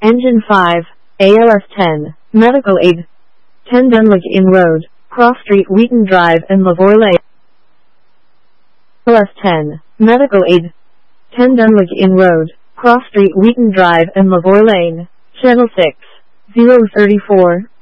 Engine 5, ALS 10, Medical Aid. 10 Dunluck Inn Road, Cross Street, Wheaton Drive and Lavoy Lane. ALS 10, Medical Aid. 10 Dunluck Inn Road, Cross Street, Wheaton Drive and Lavoy Lane. Channel 6, 034.